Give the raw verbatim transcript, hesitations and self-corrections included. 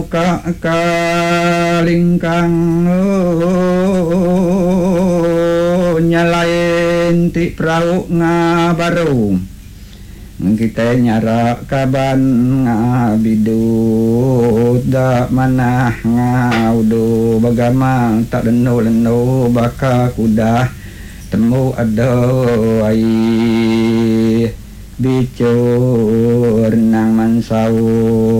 ka kalingkang nyalain ti prau ngabaru kita nyara kaban ngabidut da manah ngaudu bagamang tak leno-leno baka kuda temu ada ai bicur nang mansau